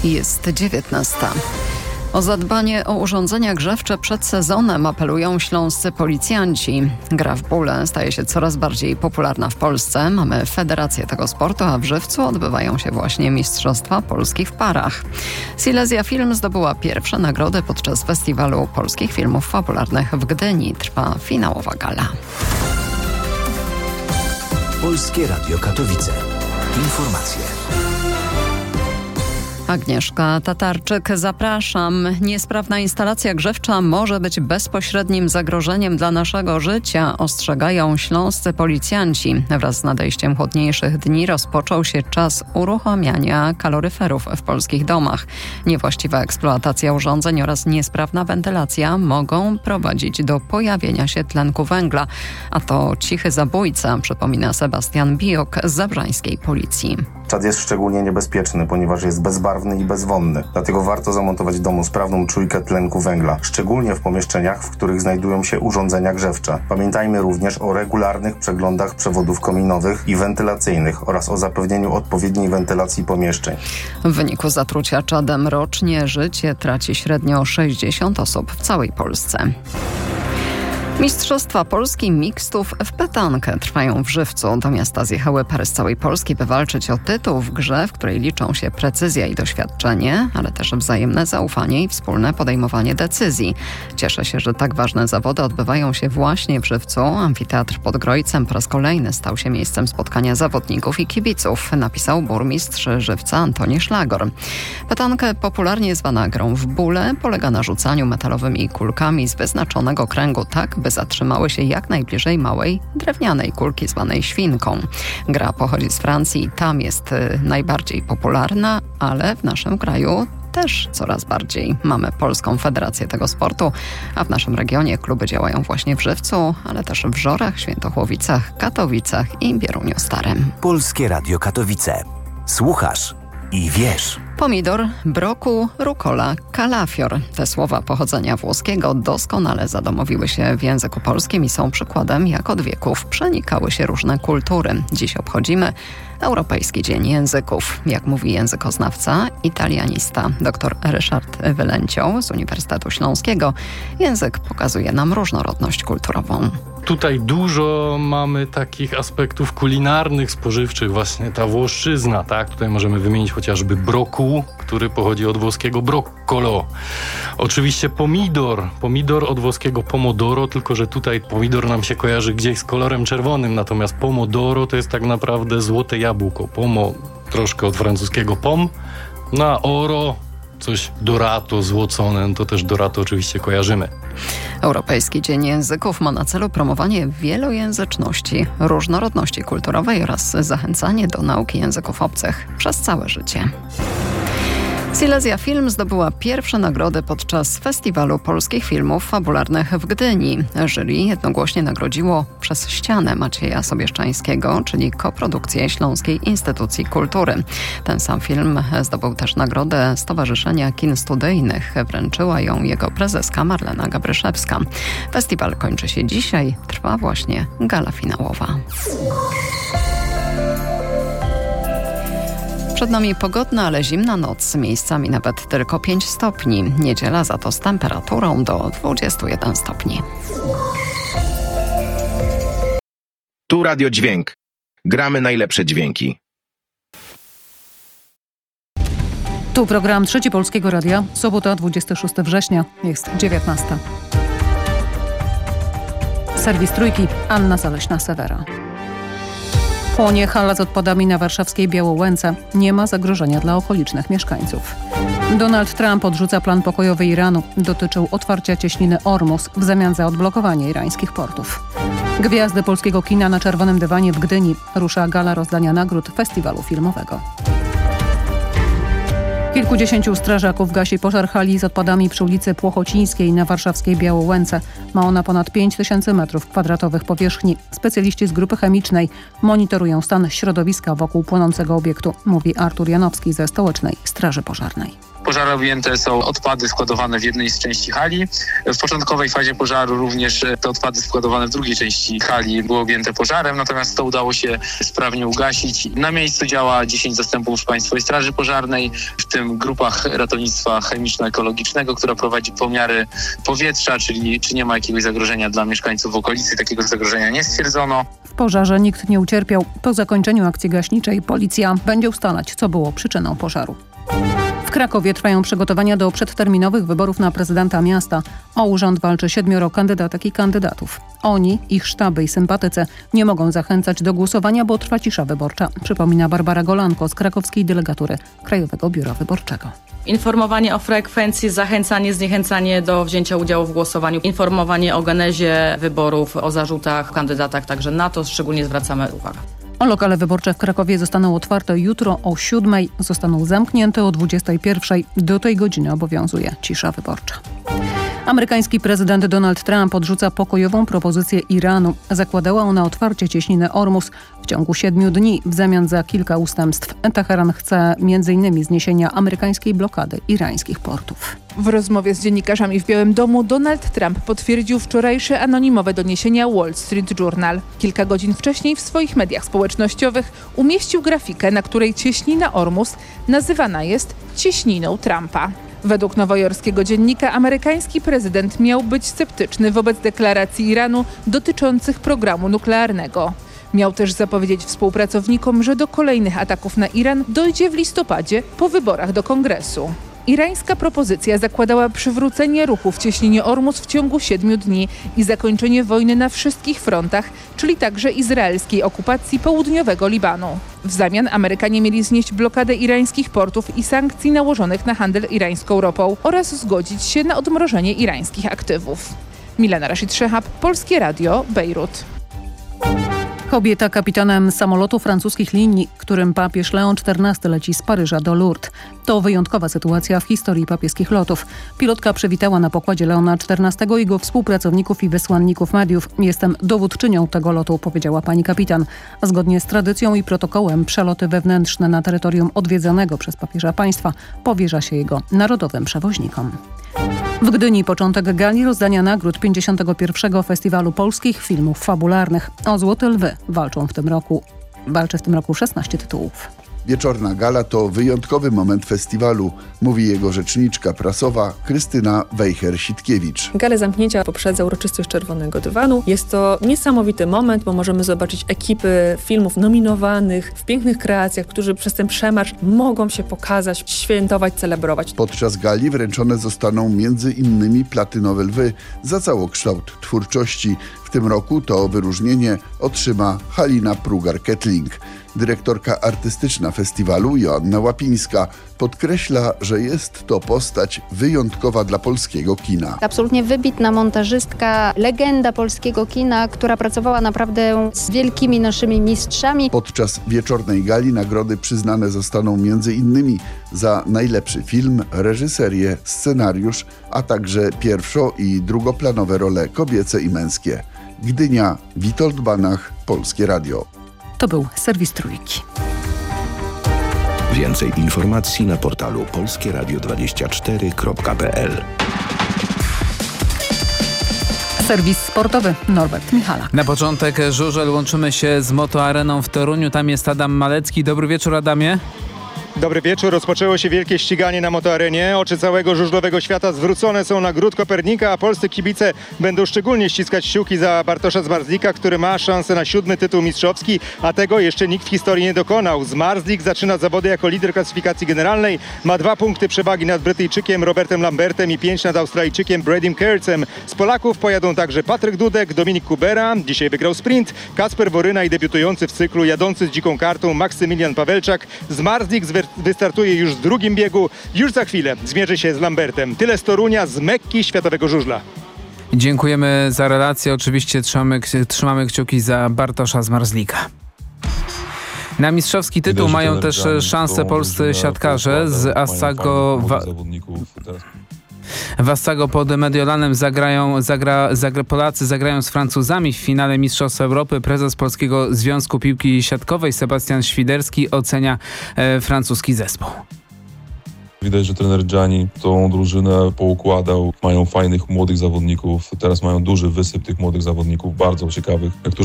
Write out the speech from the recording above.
Jest 19. O zadbanie o urządzenia grzewcze przed sezonem apelują śląscy policjanci. Gra w bóle staje się coraz bardziej popularna w Polsce. Mamy federację tego sportu, a w Żywcu odbywają się właśnie Mistrzostwa Polski w parach. Silesia Film zdobyła pierwsze nagrody podczas Festiwalu Polskich Filmów Fabularnych w Gdyni. Trwa finałowa gala. Polskie Radio Katowice. Informacje. Agnieszka Tatarczyk, zapraszam. Niesprawna instalacja grzewcza może być bezpośrednim zagrożeniem dla naszego życia, ostrzegają śląscy policjanci. Wraz z nadejściem chłodniejszych dni rozpoczął się czas uruchamiania kaloryferów w polskich domach. Niewłaściwa eksploatacja urządzeń oraz niesprawna wentylacja mogą prowadzić do pojawienia się tlenku węgla. A to cichy zabójca, przypomina Sebastian Bijok z zabrzańskiej policji. Czad jest szczególnie niebezpieczny, ponieważ jest bezbarwny i bezwonny. Dlatego warto zamontować w domu sprawną czujkę tlenku węgla, szczególnie w pomieszczeniach, w których znajdują się urządzenia grzewcze. Pamiętajmy również o regularnych przeglądach przewodów kominowych i wentylacyjnych oraz o zapewnieniu odpowiedniej wentylacji pomieszczeń. W wyniku zatrucia czadem rocznie życie traci średnio 60 osób w całej Polsce. Mistrzostwa Polski mixtów w petankę trwają w Żywcu. Do miasta zjechały pary z całej Polski, by walczyć o tytuł w grze, w której liczą się precyzja i doświadczenie, ale też wzajemne zaufanie i wspólne podejmowanie decyzji. Cieszę się, że tak ważne zawody odbywają się właśnie w Żywcu. Amfiteatr pod Grojcem po raz kolejny stał się miejscem spotkania zawodników i kibiców, napisał burmistrz Żywca Antoni Szlagor. Petankę, popularnie zwana grą w bóle, polega na rzucaniu metalowymi kulkami z wyznaczonego kręgu tak, by zatrzymały się jak najbliżej małej, drewnianej kulki zwanej świnką. Gra pochodzi z Francji, tam jest najbardziej popularna, ale w naszym kraju też coraz bardziej. Mamy Polską Federację tego sportu, a w naszym regionie kluby działają właśnie w Żywcu, ale też w Żorach, Świętochłowicach, Katowicach i Bieruniu Starym. Polskie Radio Katowice. Słuchasz i wiesz. Pomidor, brokuł, rukola, kalafior. Te słowa pochodzenia włoskiego doskonale zadomowiły się w języku polskim i są przykładem, jak od wieków przenikały się różne kultury. Dziś obchodzimy Europejski Dzień Języków. Jak mówi językoznawca, italianista dr Ryszard Wylęcioł z Uniwersytetu Śląskiego, język pokazuje nam różnorodność kulturową. Tutaj dużo mamy takich aspektów kulinarnych, spożywczych, właśnie ta włoszczyzna, tak? Tutaj możemy wymienić chociażby brokuł, który pochodzi od włoskiego broccolo. Oczywiście pomidor od włoskiego pomodoro, tylko że tutaj pomidor nam się kojarzy gdzieś z kolorem czerwonym, natomiast pomodoro to jest tak naprawdę złote jabłko. Pomo, troszkę od francuskiego pom, a oro, coś dorato, złocone, no to też dorato oczywiście kojarzymy. Europejski Dzień Języków ma na celu promowanie wielojęzyczności, różnorodności kulturowej oraz zachęcanie do nauki języków obcych przez całe życie. Silesia Film zdobyła pierwsze nagrody podczas Festiwalu Polskich Filmów Fabularnych w Gdyni. Jury jednogłośnie nagrodziło Przez ścianę Macieja Sobieszczańskiego, czyli koprodukcję Śląskiej Instytucji Kultury. Ten sam film zdobył też nagrodę Stowarzyszenia Kin Studyjnych. Wręczyła ją jego prezeska Marlena Gabryszewska. Festiwal kończy się dzisiaj. Trwa właśnie gala finałowa. Przed nami pogodna, ale zimna noc, miejscami nawet tylko 5 stopni. Niedziela za to z temperaturą do 21 stopni. Tu Radio Dźwięk. Gramy najlepsze dźwięki. Tu program Trzeci Polskiego Radia. Sobota, 26 września. Jest 19. Serwis Trójki. Anna Zaleśna-Sewera. Płonie hala z odpadami na warszawskiej Białołęce. Nie ma zagrożenia dla okolicznych mieszkańców. Donald Trump odrzuca plan pokojowy Iranu. Dotyczył otwarcia cieśniny Ormus w zamian za odblokowanie irańskich portów. Gwiazdy polskiego kina na czerwonym dywanie w Gdyni. Rusza gala rozdania nagród festiwalu filmowego. Kilkudziesięciu strażaków gasi pożar hali z odpadami przy ulicy Płochocińskiej na warszawskiej Białołęce. Ma ona ponad 5000 m2 powierzchni. Specjaliści z grupy chemicznej monitorują stan środowiska wokół płonącego obiektu, mówi Artur Janowski ze Stołecznej Straży Pożarnej. Pożarem objęte są odpady składowane w jednej z części hali. W początkowej fazie pożaru również te odpady składowane w drugiej części hali były objęte pożarem, natomiast to udało się sprawnie ugasić. Na miejscu działa 10 zastępów Państwowej Straży Pożarnej, w tym grupach ratownictwa chemiczno-ekologicznego, która prowadzi pomiary powietrza, czyli czy nie ma jakiegoś zagrożenia dla mieszkańców w okolicy. Takiego zagrożenia nie stwierdzono. W pożarze nikt nie ucierpiał. Po zakończeniu akcji gaśniczej policja będzie ustalać, co było przyczyną pożaru. W Krakowie trwają przygotowania do przedterminowych wyborów na prezydenta miasta. O urząd walczy 7 kandydatek i kandydatów. Oni, ich sztaby i sympatycy nie mogą zachęcać do głosowania, bo trwa cisza wyborcza, przypomina Barbara Golanko z krakowskiej delegatury Krajowego Biura Wyborczego. Informowanie o frekwencji, zachęcanie, zniechęcanie do wzięcia udziału w głosowaniu, informowanie o genezie wyborów, o zarzutach, kandydatach, także na to szczególnie zwracamy uwagę. Lokale wyborcze w Krakowie zostaną otwarte jutro o 7:00, zostaną zamknięte o 21:00. Do tej godziny obowiązuje cisza wyborcza. Amerykański prezydent Donald Trump odrzuca pokojową propozycję Iranu. Zakładała ona otwarcie cieśniny Ormus w ciągu 7 dni w zamian za kilka ustępstw. Teheran chce m.in. zniesienia amerykańskiej blokady irańskich portów. W rozmowie z dziennikarzami w Białym Domu Donald Trump potwierdził wczorajsze anonimowe doniesienia Wall Street Journal. Kilka godzin wcześniej w swoich mediach społecznościowych umieścił grafikę, na której cieśnina Ormus nazywana jest cieśniną Trumpa. Według nowojorskiego dziennika amerykański prezydent miał być sceptyczny wobec deklaracji Iranu dotyczących programu nuklearnego. Miał też zapowiedzieć współpracownikom, że do kolejnych ataków na Iran dojdzie w listopadzie po wyborach do Kongresu. Irańska propozycja zakładała przywrócenie ruchu w cieśninie Ormus w ciągu 7 dni i zakończenie wojny na wszystkich frontach, czyli także izraelskiej okupacji południowego Libanu. W zamian Amerykanie mieli znieść blokadę irańskich portów i sankcji nałożonych na handel irańską ropą oraz zgodzić się na odmrożenie irańskich aktywów. Milena Rashid-Szehab, Polskie Radio, Bejrut. Kobieta kapitanem samolotu francuskich linii, którym papież Leon XIV leci z Paryża do Lourdes. To wyjątkowa sytuacja w historii papieskich lotów. Pilotka przywitała na pokładzie Leona XIV jego współpracowników i wysłanników mediów. Jestem dowódczynią tego lotu, powiedziała pani kapitan. Zgodnie z tradycją i protokołem przeloty wewnętrzne na terytorium odwiedzanego przez papieża państwa powierza się jego narodowym przewoźnikom. W Gdyni początek gali rozdania nagród 51. Festiwalu Polskich Filmów Fabularnych. O Złote Lwy walczy w tym roku 16 tytułów. Wieczorna gala to wyjątkowy moment festiwalu, mówi jego rzeczniczka prasowa Krystyna Wejher-Sitkiewicz. Galę zamknięcia poprzedza uroczystość Czerwonego Dywanu. Jest to niesamowity moment, bo możemy zobaczyć ekipy filmów nominowanych w pięknych kreacjach, którzy przez ten przemarsz mogą się pokazać, świętować, celebrować. Podczas gali wręczone zostaną m.in. platynowe lwy za całokształt twórczości. W tym roku to wyróżnienie otrzyma Halina Prugar-Kettling. Dyrektorka artystyczna festiwalu Joanna Łapińska podkreśla, że jest to postać wyjątkowa dla polskiego kina. Absolutnie wybitna montażystka, legenda polskiego kina, która pracowała naprawdę z wielkimi naszymi mistrzami. Podczas wieczornej gali nagrody przyznane zostaną m.in. za najlepszy film, reżyserię, scenariusz, a także pierwszo- i drugoplanowe role kobiece i męskie. Gdynia, Witold Banach, Polskie Radio. To był serwis Trójki. Więcej informacji na portalu polskieradio24.pl. Serwis sportowy Norbert Michalak. Na początek żużel łączymy się z Motoareną w Toruniu. Tam jest Adam Malecki. Dobry wieczór, Adamie. Dobry wieczór. Rozpoczęło się wielkie ściganie na Motoarenie. Oczy całego żużlowego świata zwrócone są na Gród Kopernika, a polscy kibice będą szczególnie ściskać kciuki za Bartosza Zmarzlika, który ma szansę na 7. tytuł mistrzowski, a tego jeszcze nikt w historii nie dokonał. Zmarzlik zaczyna zawody jako lider klasyfikacji generalnej. Ma 2 punkty przewagi nad Brytyjczykiem Robertem Lambertem i 5 nad Australijczykiem Bradym Kercem. Z Polaków pojadą także Patryk Dudek, Dominik Kubera, dzisiaj wygrał sprint, Kacper Boryna i debiutujący w cyklu jadący z dziką kartą Maksymilian Pawelczak. Zmarzlik wystartuje już w drugim biegu. Już za chwilę zmierzy się z Lambertem. Tyle z Torunia, z Mekki światowego żużla. Dziękujemy za relację. Oczywiście trzymamy kciuki za Bartosza Zmarzlika. Na mistrzowski tytuł mają też szansę polscy siatkarze z Assago. W Assago pod Mediolanem Polacy zagrają z Francuzami w finale Mistrzostw Europy. Prezes Polskiego Związku Piłki Siatkowej Sebastian Świderski ocenia francuski zespół. Widać, że trener Gianni tą drużynę poukładał. Mają fajnych, młodych zawodników. Teraz mają duży wysyp tych młodych zawodników, bardzo ciekawych, którzy